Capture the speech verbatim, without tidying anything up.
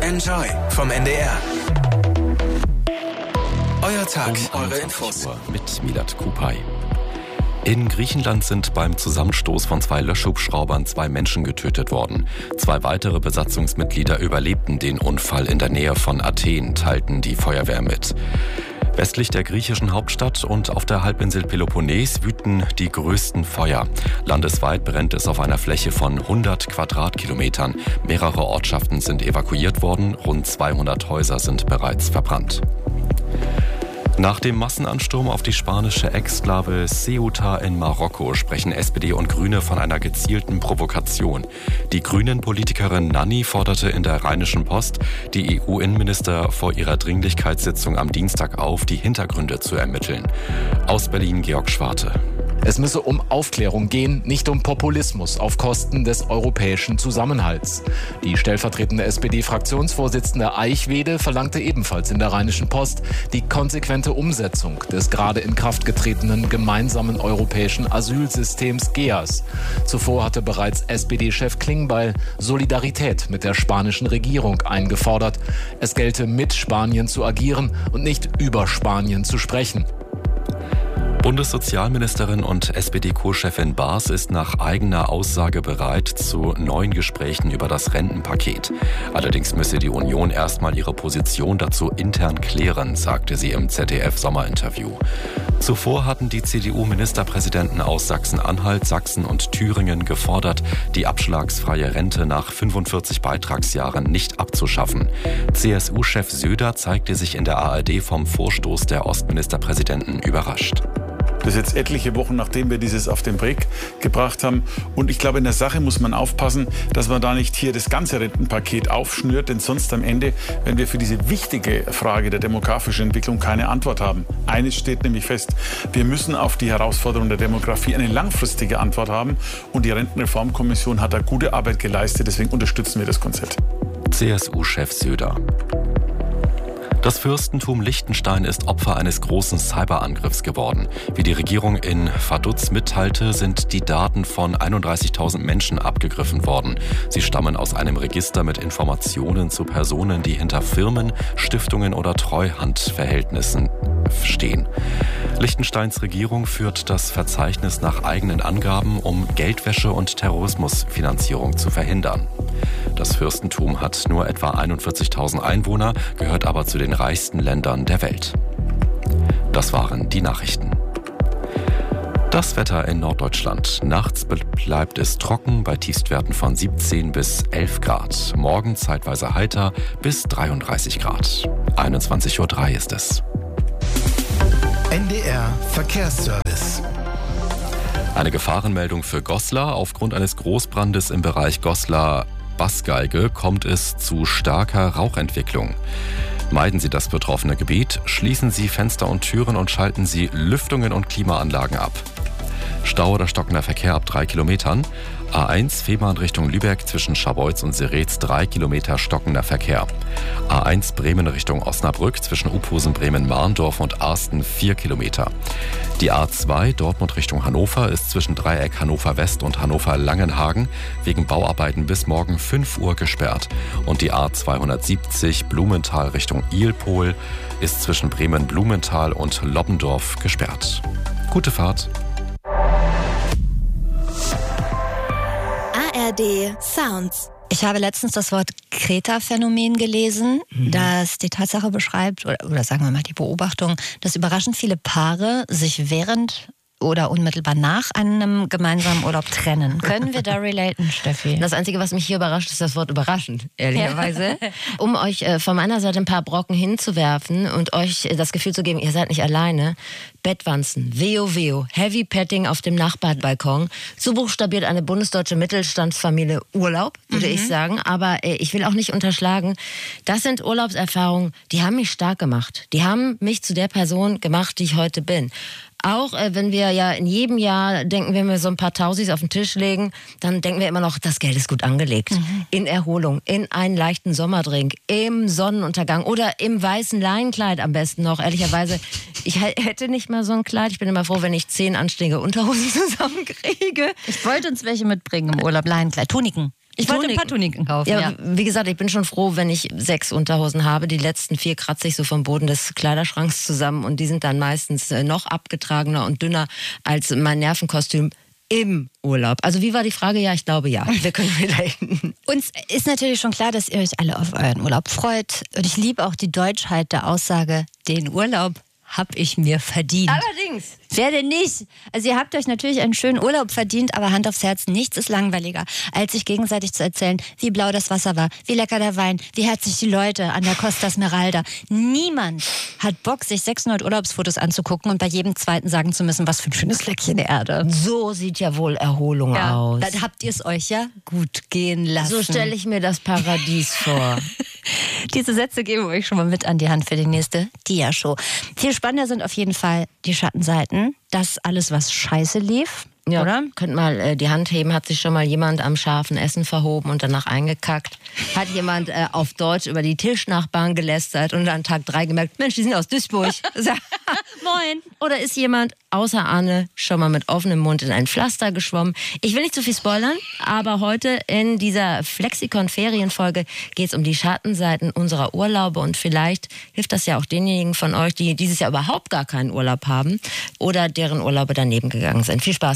Enjoy vom N D R. Euer Tag, um eure Infos. Mit Milat Kupay. In Griechenland sind beim Zusammenstoß von zwei Löschhubschraubern zwei Menschen getötet worden. Zwei weitere Besatzungsmitglieder überlebten den Unfall in der Nähe von Athen, teilten die Feuerwehr mit. Westlich der griechischen Hauptstadt und auf der Halbinsel Peloponnes wüten die größten Feuer. Landesweit brennt es auf einer Fläche von hundert Quadratkilometern. Mehrere Ortschaften sind evakuiert worden, rund zweihundert Häuser sind bereits verbrannt. Nach dem Massenansturm auf die spanische Exklave Ceuta in Marokko sprechen S P D und Grüne von einer gezielten Provokation. Die Grünen-Politikerin Nanni forderte in der Rheinischen Post die E U-Innenminister vor ihrer Dringlichkeitssitzung am Dienstag auf, die Hintergründe zu ermitteln. Aus Berlin Georg Schwarte. Es müsse um Aufklärung gehen, nicht um Populismus auf Kosten des europäischen Zusammenhalts. Die stellvertretende S P D-Fraktionsvorsitzende Eichwede verlangte ebenfalls in der Rheinischen Post die konsequente Umsetzung des gerade in Kraft getretenen gemeinsamen europäischen Asylsystems G E A S. Zuvor hatte bereits S P D-Chef Klingbeil Solidarität mit der spanischen Regierung eingefordert. Es gelte mit Spanien zu agieren und nicht über Spanien zu sprechen. Bundessozialministerin und S P D-Co-Chefin Baas ist nach eigener Aussage bereit zu neuen Gesprächen über das Rentenpaket. Allerdings müsse die Union erstmal ihre Position dazu intern klären, sagte sie im Z D F-Sommerinterview. Zuvor hatten die C D U-Ministerpräsidenten aus Sachsen-Anhalt, Sachsen und Thüringen gefordert, die abschlagsfreie Rente nach fünfundvierzig Beitragsjahren nicht abzuschaffen. C S U-Chef Söder zeigte sich in der A R D vom Vorstoß der Ostministerpräsidenten überrascht. Das ist jetzt etliche Wochen, nachdem wir dieses auf den Weg gebracht haben. Und ich glaube, in der Sache muss man aufpassen, dass man da nicht hier das ganze Rentenpaket aufschnürt. Denn sonst am Ende, wenn wir für diese wichtige Frage der demografischen Entwicklung keine Antwort haben. Eines steht nämlich fest, wir müssen auf die Herausforderung der Demografie eine langfristige Antwort haben. Und die Rentenreformkommission hat da gute Arbeit geleistet. Deswegen unterstützen wir das Konzept. C S U-Chef Söder. Das Fürstentum Liechtenstein ist Opfer eines großen Cyberangriffs geworden. Wie die Regierung in Vaduz mitteilte, sind die Daten von einunddreißigtausend Menschen abgegriffen worden. Sie stammen aus einem Register mit Informationen zu Personen, die hinter Firmen, Stiftungen oder Treuhandverhältnissen stehen. Liechtensteins Regierung führt das Verzeichnis nach eigenen Angaben, um Geldwäsche und Terrorismusfinanzierung zu verhindern. Das Fürstentum hat nur etwa einundvierzigtausend Einwohner, gehört aber zu den reichsten Ländern der Welt. Das waren die Nachrichten. Das Wetter in Norddeutschland. Nachts bleibt es trocken bei Tiefstwerten von siebzehn bis elf Grad. Morgen zeitweise heiter bis dreiunddreißig Grad. einundzwanzig Uhr drei ist es. N D R Verkehrsservice. Eine Gefahrenmeldung für Goslar. Aufgrund eines Großbrandes im Bereich Goslar-Bassgeige kommt es zu starker Rauchentwicklung. Meiden Sie das betroffene Gebiet, schließen Sie Fenster und Türen und schalten Sie Lüftungen und Klimaanlagen ab. Stau oder stockender Verkehr ab drei Kilometern. A eins Fehmarn Richtung Lübeck zwischen Scharbeutz und Seretz drei Kilometer stockender Verkehr. A eins Bremen Richtung Osnabrück zwischen Uphusen, Bremen, Mahndorf und Arsten vier Kilometer. Die A zwei Dortmund Richtung Hannover ist zwischen Dreieck Hannover West und Hannover Langenhagen wegen Bauarbeiten bis morgen fünf Uhr gesperrt. Und die A zweihundertsiebzig Blumenthal Richtung Ilpol ist zwischen Bremen Blumenthal und Lobbendorf gesperrt. Gute Fahrt! A R D Sounds. Ich habe letztens das Wort Kreta-Phänomen gelesen, mhm. das die Tatsache beschreibt, oder, oder sagen wir mal die Beobachtung, dass überraschend viele Paare sich während oder unmittelbar nach einem gemeinsamen Urlaub trennen. Können wir da relaten, Steffi? Das Einzige, was mich hier überrascht, ist das Wort überraschend, ehrlicherweise. Ja. Um euch äh, von meiner Seite ein paar Brocken hinzuwerfen und euch äh, das Gefühl zu geben, ihr seid nicht alleine. Bettwanzen, Veo Veo, Heavy Petting auf dem Nachbarbalkon. So buchstabiert eine bundesdeutsche Mittelstandsfamilie Urlaub, würde mhm. ich sagen. Aber äh, ich will auch nicht unterschlagen, das sind Urlaubserfahrungen, die haben mich stark gemacht. Die haben mich zu der Person gemacht, die ich heute bin. Auch äh, wenn wir ja in jedem Jahr denken, wenn wir so ein paar Tausis auf den Tisch legen, dann denken wir immer noch, das Geld ist gut angelegt. Mhm. In Erholung, in einen leichten Sommerdrink, im Sonnenuntergang oder im weißen Leinenkleid am besten noch. Ehrlicherweise, ich hätte nicht mal so ein Kleid. Ich bin immer froh, wenn ich zehn anständige Unterhosen zusammenkriege. Ich wollte uns welche mitbringen im Urlaub. Leinenkleid, Tuniken. Ich wollte ein paar Tuniken kaufen. Ja, Ja. wie gesagt, ich bin schon froh, wenn ich sechs Unterhosen habe. Die letzten vier kratze ich so vom Boden des Kleiderschranks zusammen und die sind dann meistens äh, noch abgetragener und dünner als mein Nervenkostüm im Urlaub. Also wie war die Frage? Ja, ich glaube ja. Wir können wieder hin. Uns ist natürlich schon klar, dass ihr euch alle auf euren Urlaub freut. Und ich liebe auch die Deutschheit der Aussage, den Urlaub hab ich mir verdient. Allerdings. Wer denn nicht? Also ihr habt euch natürlich einen schönen Urlaub verdient, aber Hand aufs Herz, nichts ist langweiliger, als sich gegenseitig zu erzählen, wie blau das Wasser war, wie lecker der Wein, wie herzlich die Leute an der Costa Smeralda. Niemand hat Bock, sich sechshundert Urlaubsfotos anzugucken und bei jedem zweiten sagen zu müssen, was für ein schönes Fleckchen Erde. So sieht ja wohl Erholung aus. Dann habt ihr es euch ja gut gehen lassen. So stelle ich mir das Paradies vor. Diese Sätze geben wir euch schon mal mit an die Hand für die nächste Dia-Show. Viel spannender sind auf jeden Fall die Schattenseiten. Das alles, was scheiße lief. Ja, oder? Könnt mal äh, die Hand heben. Hat sich schon mal jemand am scharfen Essen verhoben und danach eingekackt? Hat jemand äh, auf Deutsch über die Tischnachbarn gelästert und an Tag drei gemerkt, Mensch, die sind aus Duisburg. Moin. Oder ist jemand außer Anne schon mal mit offenem Mund in ein Pflaster geschwommen? Ich will nicht zu viel spoilern, aber heute in dieser Flexikon-Ferienfolge geht es um die Schattenseiten unserer Urlaube und vielleicht hilft das ja auch denjenigen von euch, die dieses Jahr überhaupt gar keinen Urlaub haben oder deren Urlaube daneben gegangen sind. Viel Spaß.